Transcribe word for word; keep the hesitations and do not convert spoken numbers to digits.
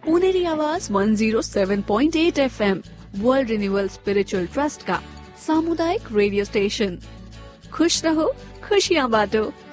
पुनेरी आवाज one zero seven point eight FM, world renewal spiritual trust का सामुदायिक radio station. खुश रहो, खुशियाँ बांटो।